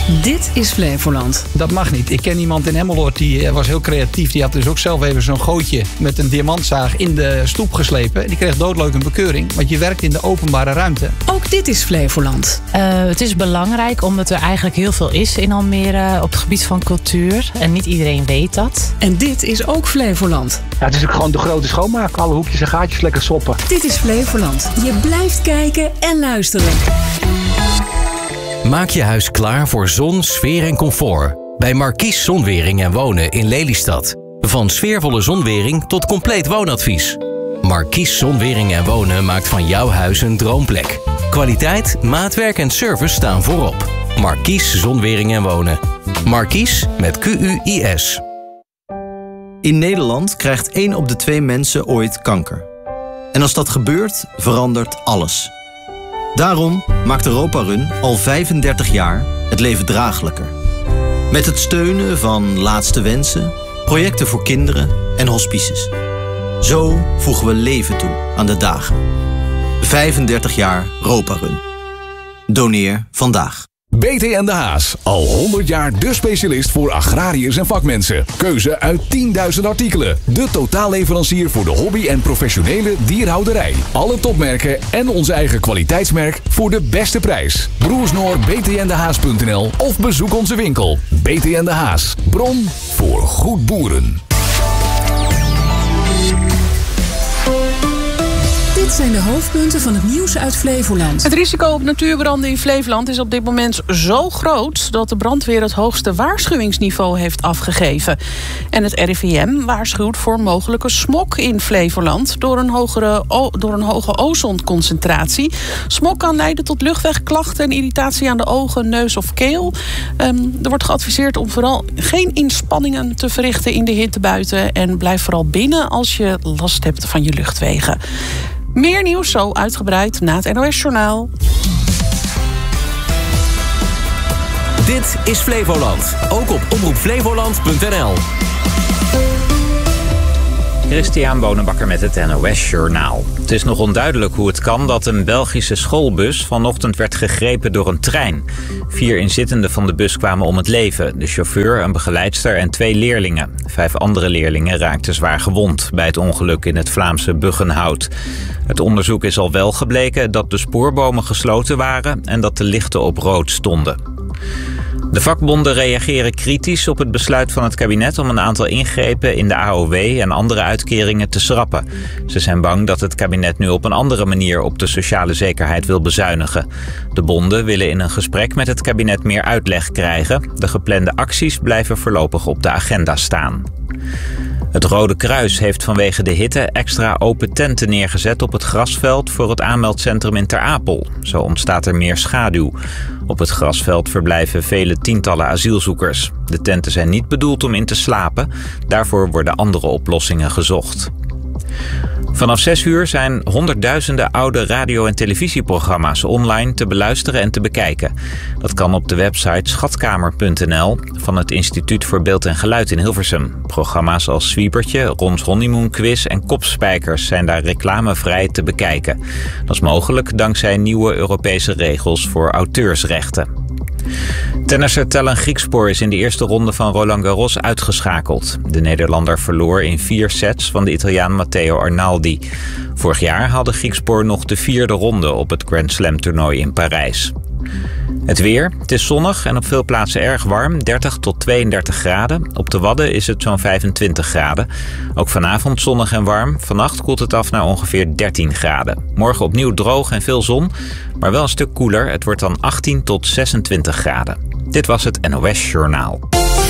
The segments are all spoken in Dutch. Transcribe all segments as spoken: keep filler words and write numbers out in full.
Dit is Flevoland. Dat mag niet. Ik ken iemand in Emmeloord die was heel creatief. Die had dus ook zelf even zo'n gootje met een diamantzaag in de stoep geslepen. Die kreeg doodleuk een bekeuring, want je werkt in de openbare ruimte. Ook dit is Flevoland. Uh, het is belangrijk omdat er eigenlijk heel veel is in Almere op het gebied van cultuur. En niet iedereen weet dat. En dit is ook Flevoland. Ja, het is ook gewoon de grote schoonmaak. Alle hoekjes en gaatjes lekker soppen. Dit is Flevoland. Je blijft kijken en luisteren. Maak je huis klaar voor zon, sfeer en comfort. Bij Markies Zonwering en Wonen in Lelystad. Van sfeervolle zonwering tot compleet woonadvies. Markies Zonwering en Wonen maakt van jouw huis een droomplek. Kwaliteit, maatwerk en service staan voorop. Markies Zonwering en Wonen. Markies met Q U I S. In Nederland krijgt één op de twee mensen ooit kanker. En als dat gebeurt, verandert alles. Daarom maakt Europa Run al vijfendertig jaar het leven draaglijker. Met het steunen van Laatste Wensen, projecten voor kinderen en hospices. Zo voegen we leven toe aan de dagen. vijfendertig jaar Europa Run. Doneer vandaag. B T en de Haas, al honderd jaar de specialist voor agrariërs en vakmensen. Keuze uit tienduizend artikelen. De totaalleverancier voor de hobby en professionele dierhouderij. Alle topmerken en onze eigen kwaliteitsmerk voor de beste prijs. Broersnoor b t n de haas punt n l of bezoek onze winkel. B T en de Haas, bron voor goed boeren. Dit zijn de hoofdpunten van het nieuws uit Flevoland. Het risico op natuurbranden in Flevoland is op dit moment zo groot dat de brandweer het hoogste waarschuwingsniveau heeft afgegeven. En het R I V M waarschuwt voor mogelijke smog in Flevoland door een, hogere, door een hoge ozonconcentratie. Smog kan leiden tot luchtwegklachten en irritatie aan de ogen, neus of keel. Um, er wordt geadviseerd om vooral geen inspanningen te verrichten in de hitte buiten en blijf vooral binnen als je last hebt van je luchtwegen. Meer nieuws zo uitgebreid na het N O S-journaal. Dit is Flevoland, ook op omroep flevoland punt n l. Christian Bonenbakker met het N O S-journaal. Het is nog onduidelijk hoe het kan dat een Belgische schoolbus vanochtend werd gegrepen door een trein. Vier inzittenden van de bus kwamen om het leven. De chauffeur, een begeleidster en twee leerlingen. Vijf andere leerlingen raakten zwaar gewond bij het ongeluk in het Vlaamse Buggenhout. Het onderzoek is al wel gebleken dat de spoorbomen gesloten waren en dat de lichten op rood stonden. De vakbonden reageren kritisch op het besluit van het kabinet om een aantal ingrepen in de A O W en andere uitkeringen te schrappen. Ze zijn bang dat het kabinet nu op een andere manier op de sociale zekerheid wil bezuinigen. De bonden willen in een gesprek met het kabinet meer uitleg krijgen. De geplande acties blijven voorlopig op de agenda staan. Het Rode Kruis heeft vanwege de hitte extra open tenten neergezet op het grasveld voor het aanmeldcentrum in Ter Apel. Zo ontstaat er meer schaduw. Op het grasveld verblijven vele tientallen asielzoekers. De tenten zijn niet bedoeld om in te slapen. Daarvoor worden andere oplossingen gezocht. Vanaf zes uur zijn honderdduizenden oude radio- en televisieprogramma's online te beluisteren en te bekijken. Dat kan op de website schatkamer punt n l van het Instituut voor Beeld en Geluid in Hilversum. Programma's als Zwiebertje, Rons Honeymoon Quiz en Kopspijkers zijn daar reclamevrij te bekijken. Dat is mogelijk dankzij nieuwe Europese regels voor auteursrechten. Tennisser Tellen Griekspoor is in de eerste ronde van Roland Garros uitgeschakeld. De Nederlander verloor in vier sets van de Italiaan Matteo Arnaldi. Vorig jaar haalde Griekspoor nog de vierde ronde op het Grand Slam toernooi in Parijs. Het weer. Het is zonnig en op veel plaatsen erg warm, dertig tot tweeëndertig graden. Op de Wadden is het zo'n vijfentwintig graden. Ook vanavond zonnig en warm. Vannacht koelt het af naar ongeveer dertien graden. Morgen opnieuw droog en veel zon, maar wel een stuk koeler. Het wordt dan achttien tot zesentwintig graden. Dit was het N O S-journaal.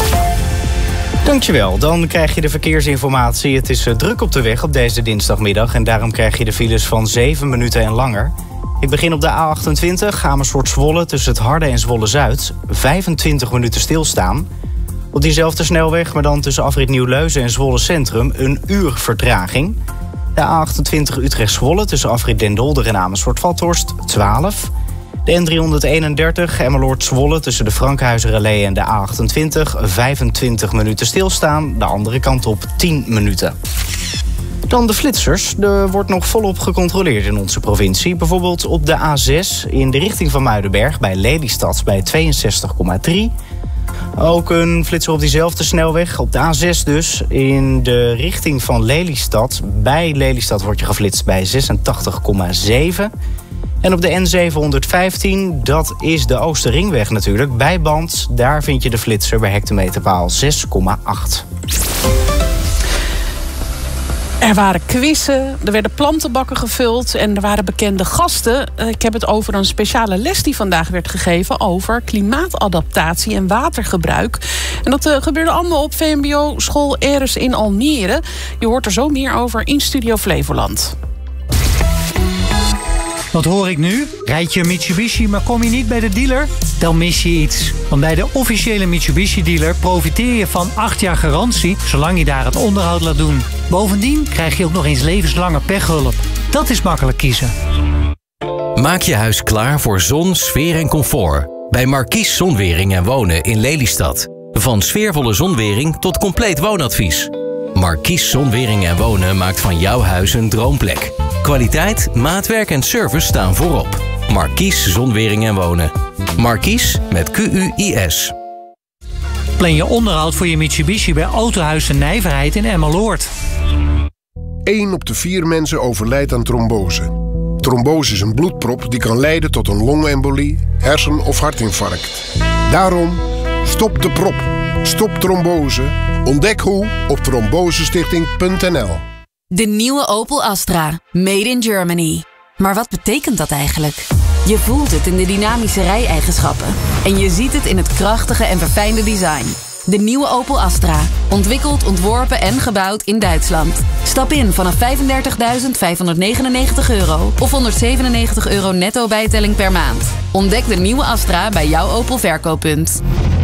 Dankjewel, dan krijg je de verkeersinformatie. Het is druk op de weg op deze dinsdagmiddag en daarom krijg je de files van zeven minuten en langer. Ik begin op de A achtentwintig, Amersfoort-Zwolle tussen het Harde en Zwolle-Zuid. vijfentwintig minuten stilstaan. Op diezelfde snelweg, maar dan tussen afrit Nieuw-Leuzen en Zwolle Centrum, een uur vertraging. De A achtentwintig Utrecht-Zwolle tussen afrit Den Dolder en Amersfoort-Vathorst, twaalf. De N driehonderdeenendertig Emmeloord-Zwolle tussen de Frankhuizer-Allee en de A achtentwintig, vijfentwintig minuten stilstaan. De andere kant op tien minuten. Dan de flitsers. Er wordt nog volop gecontroleerd in onze provincie. Bijvoorbeeld op de A zes in de richting van Muidenberg bij Lelystad bij tweeënzestig komma drie. Ook een flitser op diezelfde snelweg, op de A zes dus, in de richting van Lelystad. Bij Lelystad wordt je geflitst bij zesentachtig komma zeven. En op de N zevenhonderdvijftien, dat is de Oosterringweg natuurlijk. Bij Band, daar vind je de flitser bij hectometerpaal zes komma acht. Er waren quizzen, er werden plantenbakken gevuld en er waren bekende gasten. Ik heb het over een speciale les die vandaag werd gegeven over klimaatadaptatie en watergebruik. En dat uh, gebeurde allemaal op V M B O-school Eres in Almere. Je hoort er zo meer over in Studio Flevoland. Wat hoor ik nu? Rijd je een Mitsubishi, maar kom je niet bij de dealer? Dan mis je iets. Want bij de officiële Mitsubishi-dealer profiteer je van acht jaar garantie, zolang je daar het onderhoud laat doen. Bovendien krijg je ook nog eens levenslange pechhulp. Dat is makkelijk kiezen. Maak je huis klaar voor zon, sfeer en comfort. Bij Markies Zonwering en Wonen in Lelystad. Van sfeervolle zonwering tot compleet woonadvies. Markies Zonwering en Wonen maakt van jouw huis een droomplek. Kwaliteit, maatwerk en service staan voorop. Markies Zonwering en Wonen. Markies met Q U I S. Plan je onderhoud voor je Mitsubishi bij Autohuis de Nijverheid in Emmeloord. één op de vier mensen overlijdt aan trombose. Trombose is een bloedprop die kan leiden tot een longembolie, hersen- of hartinfarct. Daarom, stop de prop. Stop trombose. Ontdek hoe op trombosestichting punt n l. De nieuwe Opel Astra. Made in Germany. Maar wat betekent dat eigenlijk? Je voelt het in de dynamische rijeigenschappen. En je ziet het in het krachtige en verfijnde design. De nieuwe Opel Astra. Ontwikkeld, ontworpen en gebouwd in Duitsland. Stap in vanaf vijfendertigduizend vijfhonderdnegenennegentig euro of honderdzevenennegentig euro netto bijtelling per maand. Ontdek de nieuwe Astra bij jouw Opel verkooppunt.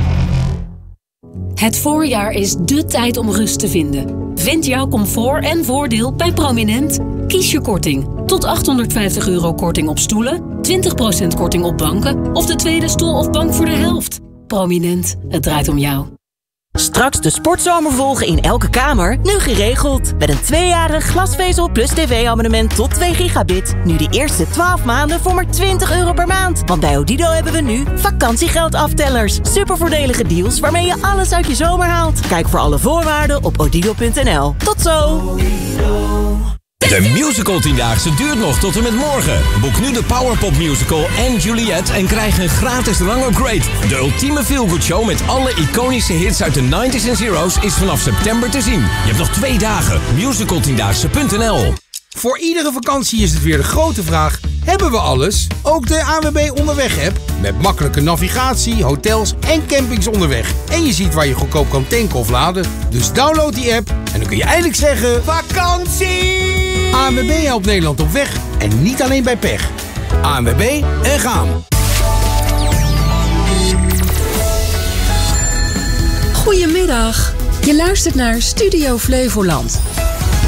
Het voorjaar is dé tijd om rust te vinden. Vind jouw comfort en voordeel bij Prominent. Kies je korting. Tot achthonderdvijftig euro korting op stoelen, twintig procent korting op banken of de tweede stoel of bank voor de helft. Prominent, het draait om jou. Straks de sportzomer volgen in elke kamer, nu geregeld. Met een tweejarig glasvezel plus tv-abonnement tot twee gigabit. Nu de eerste twaalf maanden voor maar twintig euro per maand. Want bij Odido hebben we nu vakantiegeldaftellers. Supervoordelige deals waarmee je alles uit je zomer haalt. Kijk voor alle voorwaarden op odido punt n l. Tot zo! De musical tiendaagse duurt nog tot en met morgen. Boek nu de Powerpop Musical en Juliet en krijg een gratis rangupgrade. De ultieme feel-good show met alle iconische hits uit de nineties en zero's is vanaf september te zien. Je hebt nog twee dagen. musical tiendaagse punt n l. Voor iedere vakantie is het weer de grote vraag: hebben we alles? Ook de A N W B Onderweg-app. Met makkelijke navigatie, hotels en campings onderweg. En je ziet waar je goedkoop kan tanken of laden. Dus download die app en dan kun je eindelijk zeggen: vakantie! A N W B helpt Nederland op weg en niet alleen bij pech. A N W B en gaan. Goedemiddag. Je luistert naar Studio Flevoland.